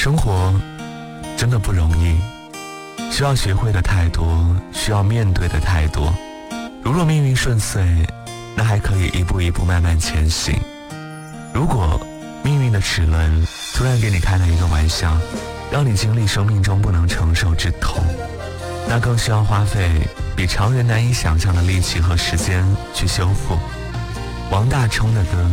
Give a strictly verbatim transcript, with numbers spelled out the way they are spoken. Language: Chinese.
生活真的不容易，需要学会的太多，需要面对的太多。如若命运顺遂，那还可以一步一步慢慢前行。如果命运的齿轮突然给你开了一个玩笑，让你经历生命中不能承受之痛，那更需要花费比常人难以想象的力气和时间去修复。王大冲的歌